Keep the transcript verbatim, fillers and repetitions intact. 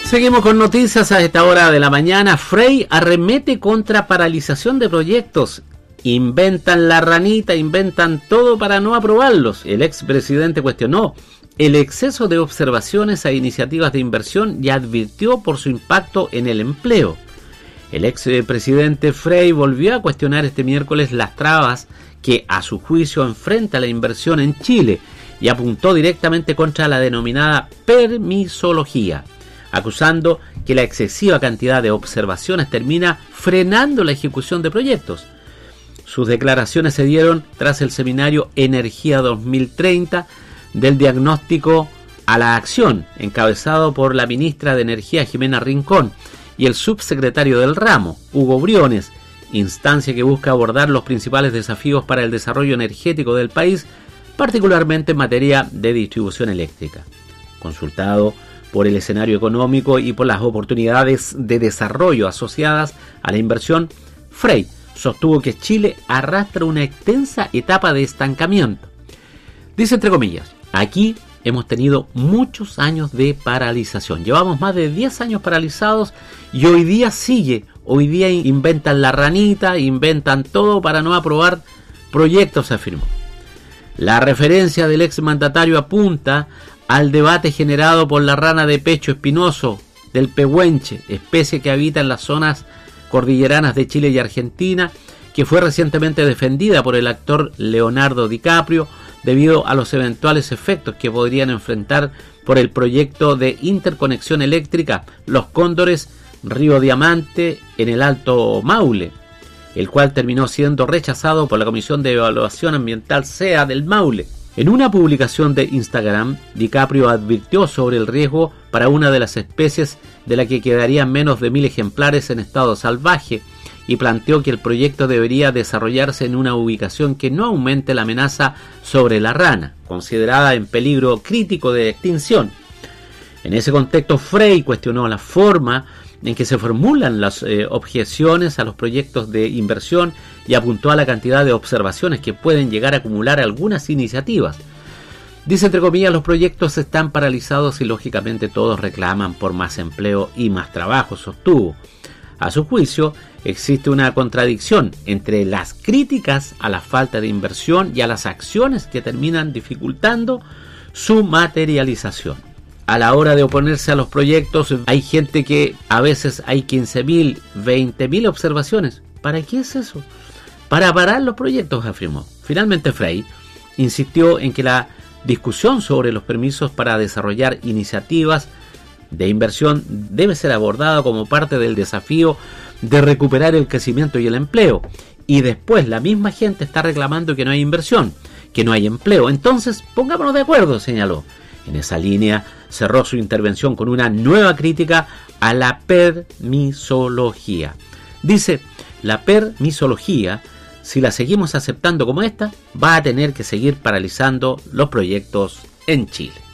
Seguimos con noticias a esta hora de la mañana. Frey arremete contra paralización de proyectos. Inventan la ranita, inventan todo para no aprobarlos. El expresidente cuestionó el exceso de observaciones a iniciativas de inversión y advirtió por su impacto en el empleo. El expresidente Frey volvió a cuestionar este miércoles las trabas que a su juicio enfrenta la inversión en Chile y apuntó directamente contra la denominada permisología, acusando que la excesiva cantidad de observaciones termina frenando la ejecución de proyectos. Sus declaraciones se dieron tras el seminario Energía dos mil treinta del diagnóstico a la acción, encabezado por la ministra de Energía Jimena Rincón y el subsecretario del ramo, Hugo Briones, instancia que busca abordar los principales desafíos para el desarrollo energético del país, particularmente en materia de distribución eléctrica. Consultado por el escenario económico y por las oportunidades de desarrollo asociadas a la inversión, Frey sostuvo que Chile arrastra una extensa etapa de estancamiento. Dice entre comillas, aquí hemos tenido muchos años de paralización. Llevamos más de diez años paralizados y hoy día sigue. Hoy día inventan la ranita, inventan todo para no aprobar proyectos, afirmó. La referencia del exmandatario apunta al debate generado por la rana de pecho espinoso del pehuenche, especie que habita en las zonas cordilleranas de Chile y Argentina, que fue recientemente defendida por el actor Leonardo DiCaprio debido a los eventuales efectos que podrían enfrentar por el proyecto de interconexión eléctrica Los Cóndores Río Diamante en el Alto Maule, el cual terminó siendo rechazado por la Comisión de Evaluación Ambiental C E A del Maule. En una publicación de Instagram, DiCaprio advirtió sobre el riesgo para una de las especies de la que quedarían menos de mil ejemplares en estado salvaje y planteó que el proyecto debería desarrollarse en una ubicación que no aumente la amenaza sobre la rana, considerada en peligro crítico de extinción. En ese contexto, Frey cuestionó la forma en que se formulan las eh, objeciones a los proyectos de inversión y apuntó a la cantidad de observaciones que pueden llegar a acumular algunas iniciativas. Dice entre comillas, los proyectos están paralizados y lógicamente todos reclaman por más empleo y más trabajo, sostuvo. A su juicio, existe una contradicción entre las críticas a la falta de inversión y a las acciones que terminan dificultando su materialización. A la hora de oponerse a los proyectos, hay gente que a veces hay quince mil, veinte mil observaciones. ¿Para qué es eso? Para parar los proyectos, afirmó. Finalmente, Frey insistió en que la discusión sobre los permisos para desarrollar iniciativas de inversión debe ser abordada como parte del desafío de recuperar el crecimiento y el empleo. Y después la misma gente está reclamando que no hay inversión, que no hay empleo. Entonces, pongámonos de acuerdo, señaló. En esa línea cerró su intervención con una nueva crítica a la permisología. Dice, la permisología, si la seguimos aceptando como esta, va a tener que seguir paralizando los proyectos en Chile.